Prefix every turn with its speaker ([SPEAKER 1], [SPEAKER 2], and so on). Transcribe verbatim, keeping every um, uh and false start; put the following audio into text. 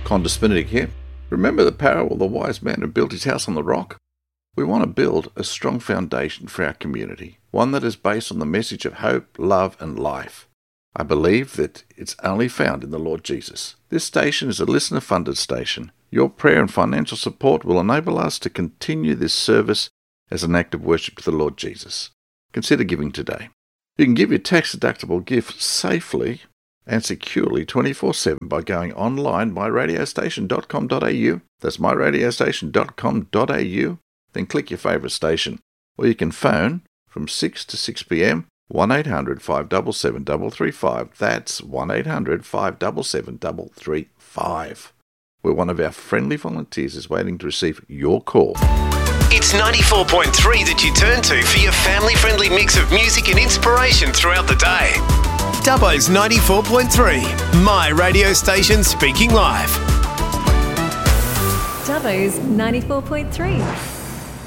[SPEAKER 1] Conda Spinnick here. Remember the parable of the wise man who built his house on the rock? We want to build a strong foundation for our community, one that is based on the message of hope, love and life. I believe that it's only found in the Lord Jesus. This station is a listener-funded station. Your prayer and financial support will enable us to continue this service as an act of worship to the Lord Jesus. Consider giving today. You can give your tax-deductible gift safely and securely twenty-four seven by going online my radio station dot com dot a u. That's my radio station dot com dot a u. Then click your favourite station. Or you can phone from six to six p.m. one eight hundred five seven seven three three five. That's one eight hundred five seven seven three three five. Where one of our friendly volunteers is waiting to receive your call.
[SPEAKER 2] It's ninety-four point three that you turn to for your family-friendly mix of music and inspiration throughout the day. Dubbo's ninety-four point three, my radio station speaking live.
[SPEAKER 3] Dubbo's ninety-four point three.